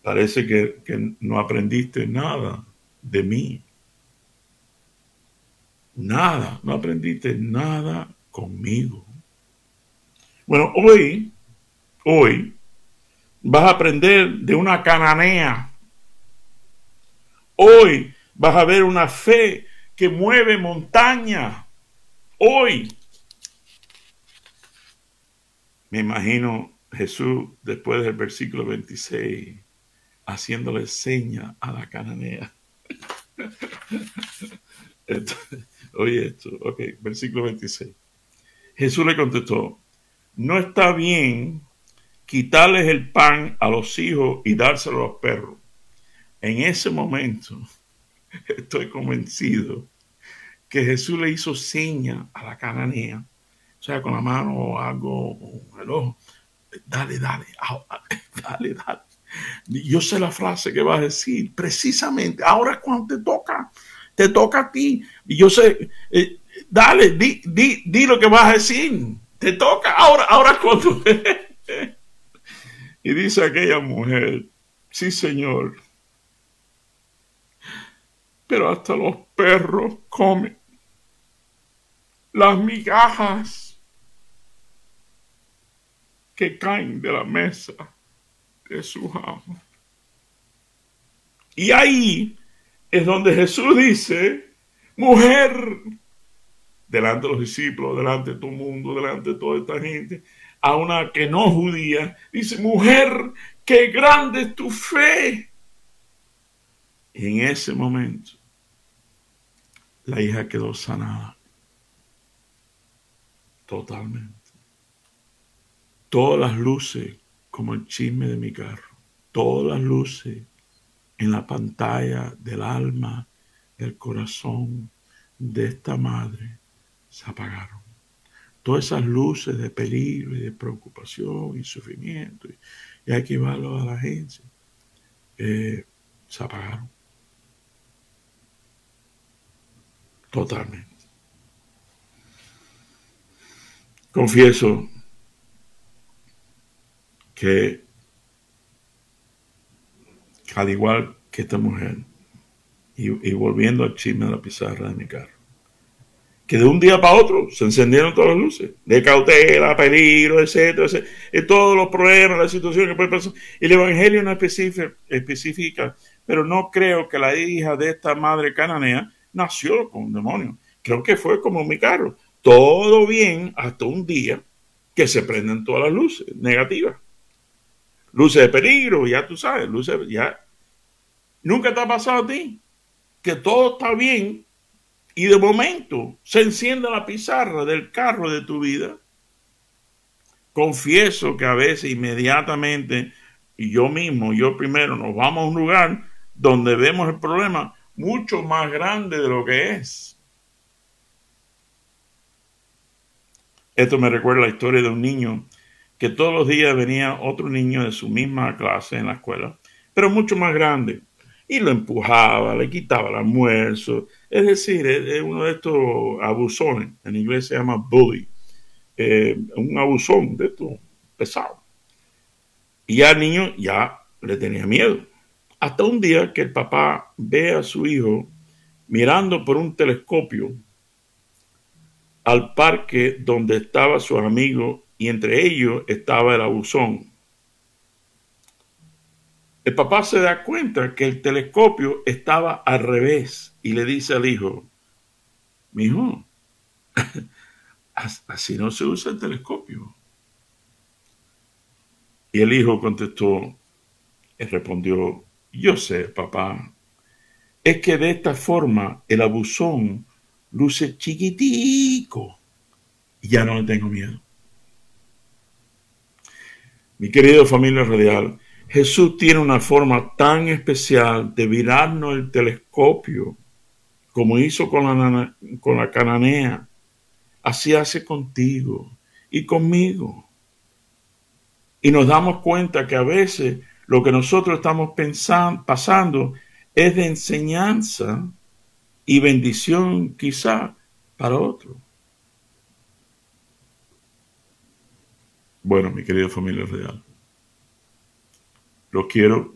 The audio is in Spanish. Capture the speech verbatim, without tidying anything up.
Parece que, que no aprendiste nada de mí. Nada, no aprendiste nada conmigo. Bueno, hoy, hoy vas a aprender de una cananea. Hoy vas a ver una fe que mueve montaña. Hoy me imagino Jesús después del versículo veintiséis haciéndole seña a la cananea. Esto, oye esto, ok, versículo veintiséis. Jesús le contestó, no está bien quitarles el pan a los hijos y dárselo a los perros. En ese momento estoy convencido que Jesús le hizo seña a la cananea, o sea, con la mano o algo, o el ojo, dale, dale, dale, dale. Yo sé la frase que vas a decir, precisamente, ahora es cuando te toca, te toca a ti. Y yo sé, eh, dale, di, di, di lo que vas a decir, te toca, ahora, ahora es cuando. Y dice aquella mujer, sí, Señor, pero hasta los perros comen las migajas que caen de la mesa de sus amos. Y ahí es donde Jesús dice, mujer, delante de los discípulos, delante de todo el mundo, delante de toda esta gente, a una que no judía, dice, mujer, qué grande es tu fe. Y en ese momento, la hija quedó sanada. Totalmente. Todas las luces, como el chisme de mi carro, todas las luces en la pantalla del alma, del corazón de esta madre se apagaron. Todas esas luces de peligro y de preocupación y sufrimiento, y, y hay que llevarlo a la agencia, eh, se apagaron. Totalmente. Confieso que, que al igual que esta mujer, y, y volviendo al chisme de la pizarra de mi carro, que de un día para otro se encendieron todas las luces, de cautela, peligro, etcétera, etcétera, y todos los problemas, las situaciones que puede pasar. El Evangelio no especifica, especifica, pero no creo que la hija de esta madre cananea nació con un demonio. Creo que fue como mi carro, todo bien hasta un día que se prenden todas las luces negativas. Luces de peligro, ya tú sabes, luces, ya. ¿Nunca te ha pasado a ti que todo está bien y de momento se enciende la pizarra del carro de tu vida? Confieso que a veces inmediatamente, y yo mismo, yo primero, nos vamos a un lugar donde vemos el problema mucho más grande de lo que es. Esto me recuerda la historia de un niño que todos los días venía otro niño de su misma clase en la escuela, pero mucho más grande, y lo empujaba, le quitaba el almuerzo. Es decir, es uno de estos abusones, en inglés se llama bully, eh, un abusón de estos pesado. Y ya el niño ya le tenía miedo. Hasta un día que el papá ve a su hijo mirando por un telescopio al parque donde estaban sus amigos y entre ellos estaba el abusón. El papá se da cuenta que el telescopio estaba al revés y le dice al hijo, mijo, así no se usa el telescopio. Y el hijo contestó, y respondió, yo sé, papá, es que de esta forma el abusón luce chiquitico y ya no le tengo miedo. Mi querido familia radial, Jesús tiene una forma tan especial de virarnos el telescopio como hizo con la, con la cananea. Así hace contigo y conmigo. Y nos damos cuenta que a veces lo que nosotros estamos pensando, pasando es de enseñanza y bendición quizá para otro. Bueno, mi querida familia real, los quiero